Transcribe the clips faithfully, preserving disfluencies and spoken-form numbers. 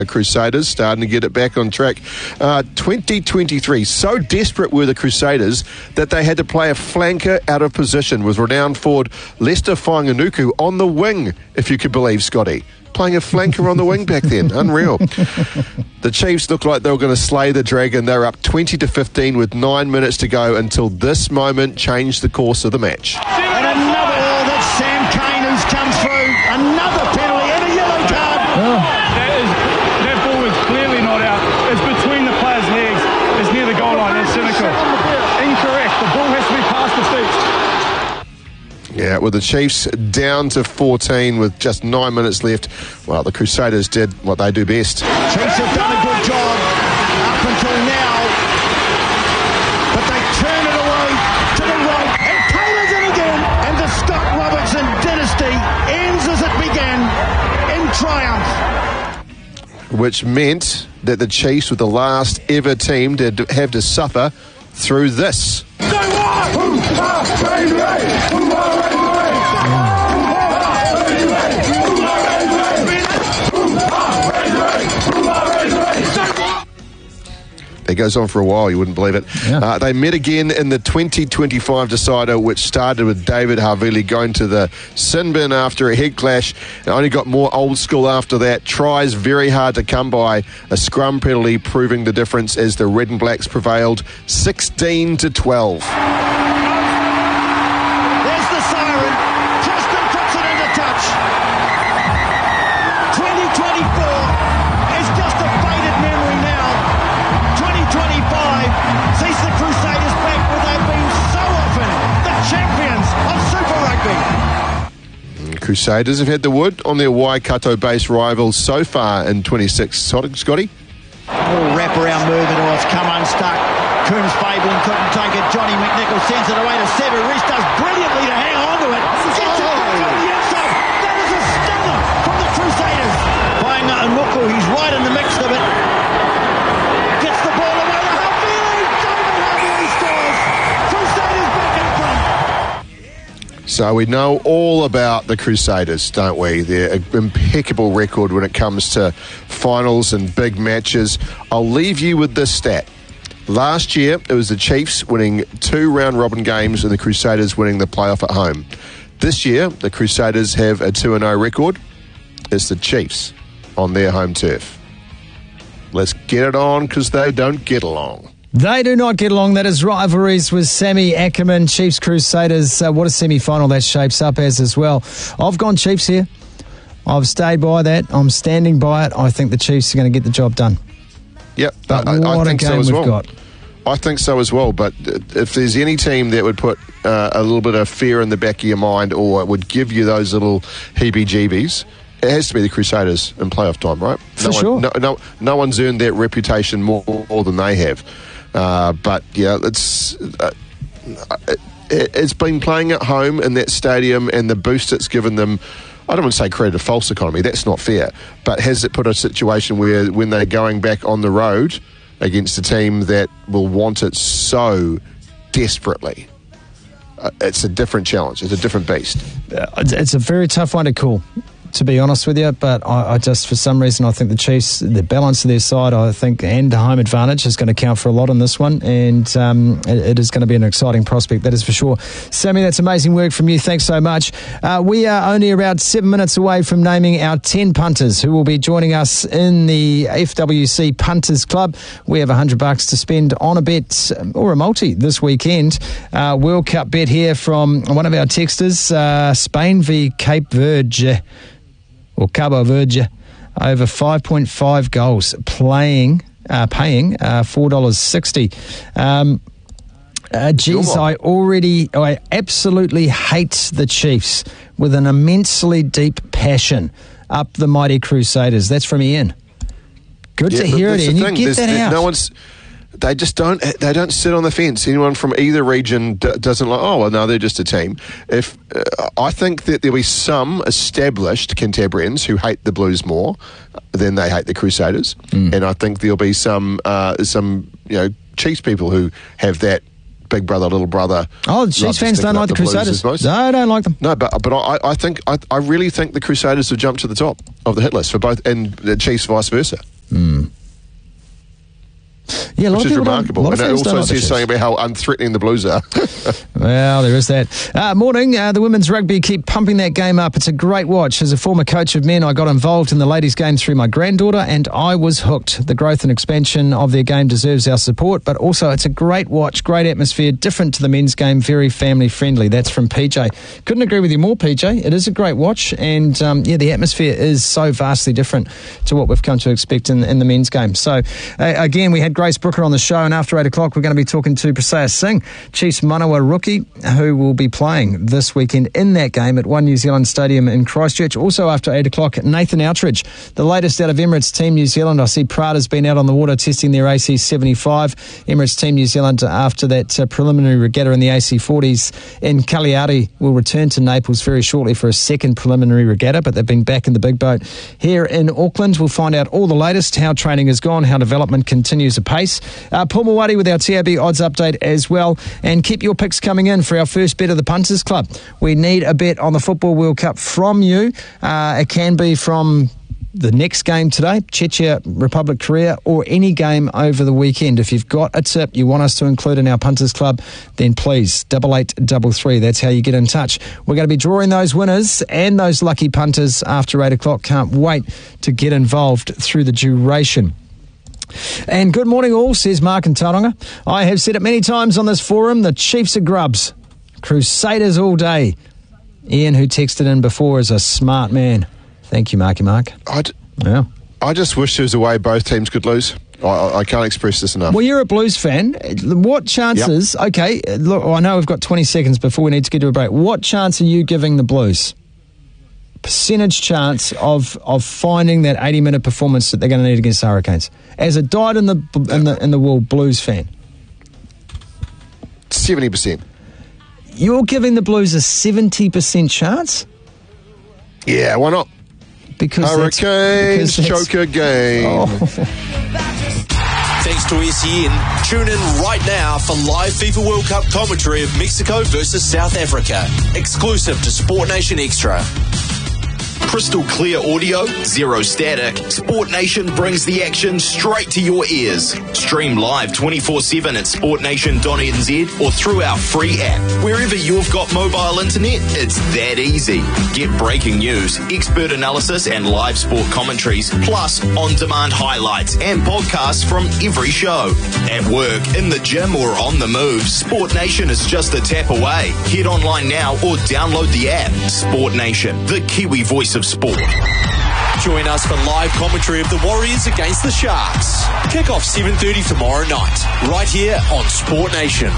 The Crusaders starting to get it back on track. Uh, twenty twenty-three, so desperate were the Crusaders that they had to play a flanker out of position with renowned forward Lester Whanganuku on the wing, if you could believe, Scotty. Playing a flanker on the wing back then. Unreal. The Chiefs looked like they were going to slay the Dragon. They were up twenty to fifteen with nine minutes to go until this moment changed the course of the match. And another uh, that's Sam Cane who's come through. Another penalty and a yellow card. Oh. That, is, that ball is clearly not out. It's between the players' legs. It's near the goal line. That's cynical. Incorrect. The ball has to be past the feet. Yeah, with the Chiefs down to fourteen with just nine minutes left, well, the Crusaders did what they do best. Chiefs have done a good job up until now, but they turn it away to the right, and Taylor's in again, and the Scott Robertson dynasty ends as it began, in triumph. Which meant that the Chiefs were the last ever team to have to suffer through this. It goes on for a while, you wouldn't believe it. Yeah. Uh, they met again in the twenty twenty-five decider, which started with David Havili going to the sin bin after a head clash. It only got more old school after that. Tries very hard to come by. A scrum penalty proving the difference as the Red and Blacks prevailed sixteen to twelve. There's the siren. Preston puts it into touch. twenty twenty-four is just a faded memory now. twenty twenty-five sees the Crusaders back where they've been so often the champions of Super Rugby. Crusaders have had the wood on their Waikato-based rivals so far in twenty-six. Scotty? Little wrap-around movement, or it's come unstuck. Coombs Fabian couldn't take it. Johnny McNichol sends it away to Sevu. Reece does brilliantly to hang on to it. Gets it back on the outside. That is a stunner from the Crusaders. Playing Nuku, he's right in the mix of it. Gets the ball away to Havili. David Havili scores. Crusaders back in front. So we know all about the Crusaders, don't we? Their impeccable record when it comes to finals and big matches. I'll leave you with this stat. Last year, it was the Chiefs winning two round-robin games and the Crusaders winning the playoff at home. This year, the Crusaders have a two and oh record. It's the Chiefs on their home turf. Let's get it on, because they don't get along. They do not get along. That is rivalries with Sammy Ackerman. Chiefs Crusaders. Uh, what a semi-final that shapes up as as well. I've gone Chiefs here. I've stayed by that. I'm standing by it. I think the Chiefs are going to get the job done. Yep, but I, what I think a game so as we've well. got. I think so as well, but if there's any team that would put uh, a little bit of fear in the back of your mind, or would give you those little heebie-jeebies, it has to be the Crusaders in playoff time, right? For no sure. One, no, no, no one's earned that reputation more, more than they have. Uh, but, yeah, it's uh, it, it's been playing at home in that stadium, and the boost it's given them, I don't want to say create a false economy, that's not fair, but has it put a situation where when they're going back on the road against a team that will want it so desperately, uh, it's a different challenge, it's a different beast. Uh, it's a very tough one to call, to be honest with you, but I, I just, for some reason, I think the Chiefs, the balance of their side, I think, and the home advantage is going to count for a lot in this one, and um, it, it is going to be an exciting prospect, that is for sure. Sammy, that's amazing work from you. Thanks so much. Uh, we are only around seven minutes away from naming our ten punters who will be joining us in the F W C Punters Club. We have one hundred bucks to spend on a bet or a multi this weekend. Uh, World Cup bet here from one of our texters, uh, Spain v Cape Verde. Or Cabo Verde, over five point five goals, playing, uh, paying uh, four dollars sixty. Um, uh, geez, I already, I absolutely hate the Chiefs with an immensely deep passion. Up the mighty Crusaders. That's from Ian. Good yeah, to hear it, Ian. You thing. get there's, that there's out. No one's... They just don't. They don't sit on the fence. Anyone from either region d- doesn't like. Oh well, no, they're just a team. If uh, I think that there'll be some established Cantabrians who hate the Blues more than they hate the Crusaders, mm. and I think there'll be some uh, some you know Chiefs people who have that big brother, little brother. Oh, the Chiefs fans don't like the, the Crusaders. No, I don't like them. No, but but I, I think I, I really think the Crusaders have jumped to the top of the hit list for both, and the Chiefs vice versa. Mm. Yeah, a lot Which of is people remarkable. Don't, and it also says something about how unthreatening the Blues are. Well, there is that. Uh, morning, uh, the women's rugby keep pumping that game up. It's a great watch. As a former coach of men, I got involved in the ladies' game through my granddaughter, and I was hooked. The growth and expansion of their game deserves our support, but also it's a great watch, great atmosphere, different to the men's game, very family-friendly. That's from P J. Couldn't agree with you more, P J. It is a great watch, and um, yeah, the atmosphere is so vastly different to what we've come to expect in, in the men's game. So, uh, again, we had Grace Brooker on the show, and after eight o'clock we're going to be talking to Prasaya Singh, Chiefs Manawa rookie, who will be playing this weekend in that game at One New Zealand Stadium in Christchurch. Also after eight o'clock, Nathan Outridge, the latest out of Emirates Team New Zealand. I see Prada's been out on the water testing their A C seventy-five. Emirates Team New Zealand, after that uh, preliminary regatta in the A C forties in Cagliari, will return to Naples very shortly for a second preliminary regatta, but they've been back in the big boat here in Auckland. We'll find out all the latest, how training has gone, how development continues apace. Uh, Paul Mawadi with our T A B odds update as well. And keep your picks coming in for our first bet of the Punters Club. We need a bet on the Football World Cup from you. Uh, it can be from the next game today, Czechia, Republic Korea, or any game over the weekend. If you've got a tip you want us to include in our Punters Club, then please, double eight double three. That's how you get in touch. We're going to be drawing those winners and those lucky punters after eight o'clock. Can't wait to get involved through the duration. And good morning all, says Mark in Tauranga. I have said it many times on this forum, the Chiefs are grubs. Crusaders all day. Ian, who texted in before, is a smart man. Thank you, Marky Mark. I, d- yeah. I just wish there was a way both teams could lose. I, I can't express this enough. Well, you're a Blues fan. What chances, yep. okay, look, I know we've got twenty seconds before we need to get to a break. What chance are you giving the Blues? Percentage chance of of finding that eighty minute performance that they're going to need against the Hurricanes as a dyed in the in the in the wool Blues fan? Seventy percent. You're giving the Blues a seventy percent chance? Yeah, why not? Because Hurricanes that's, because choke a game. Oh. Thanks to S E N. Tune in right now for live FIFA World Cup commentary of Mexico versus South Africa. Exclusive to Sport Nation Extra. Crystal clear audio, zero static. Sport Nation brings the action straight to your ears. Stream live twenty-four seven at sport nation dot n z or through our free app. Wherever you've got mobile internet, it's that easy. Get breaking news, expert analysis and live sport commentaries, plus on-demand highlights and podcasts from every show. At work, in the gym or on the move, Sport Nation is just a tap away. Head online now or download the app. Sport Nation, the Kiwi voice of sport. Join us for live commentary of the Warriors against the Sharks. Kick off seven thirty tomorrow night, right here on Sport Nation.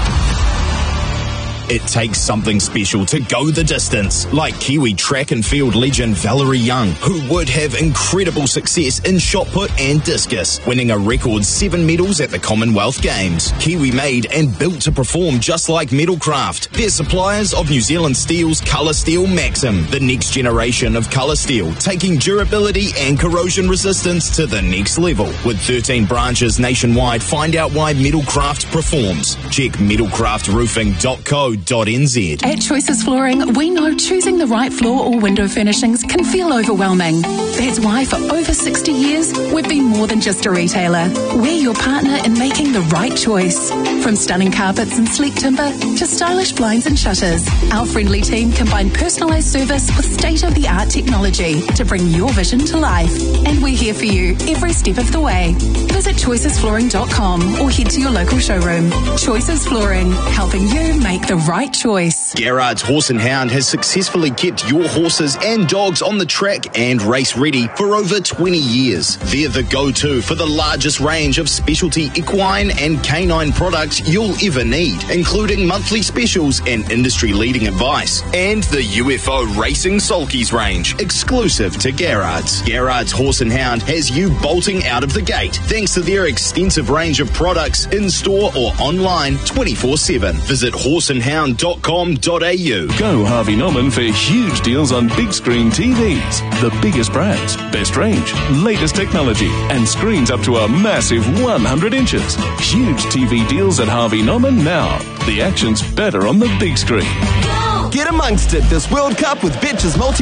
It takes something special to go the distance, like Kiwi track and field legend Valerie Young, who would have incredible success in shot put and discus, winning a record seven medals at the Commonwealth Games. Kiwi made and built to perform just like Metalcraft. They're suppliers of New Zealand Steel's Colour Steel Maxim, the next generation of colour steel, taking durability and corrosion resistance to the next level. With thirteen branches nationwide, find out why Metalcraft performs. Check metalcraft roofing dot co dot n z. At Choices Flooring, we know choosing the right floor or window furnishings can feel overwhelming. That's why for over sixty years, we've been more than just a retailer. We're your partner in making the right choice. From stunning carpets and sleek timber to stylish blinds and shutters, our friendly team combine personalised service with state-of-the-art technology to bring your vision to life. And we're here for you every step of the way. Visit choices flooring dot com or head to your local showroom. Choices Flooring, helping you make the right choice. Garrard's Horse and Hound has successfully kept your horses and dogs on the track and race ready for over twenty years. They're the go-to for the largest range of specialty equine and canine products you'll ever need, including monthly specials and industry-leading advice. And the U F O Racing Sulkies range, exclusive to Garrard's. Garrard's Horse and Hound has you bolting out of the gate thanks to their extensive range of products in-store or online twenty-four seven. Visit horse and hound town dot com dot a u. Go Harvey Norman for huge deals on big screen T Vs. The biggest brands, best range, latest technology, and screens up to a massive one hundred inches. Huge T V deals at Harvey Norman now. The action's better on the big screen. Get amongst it this World Cup with Betches Multi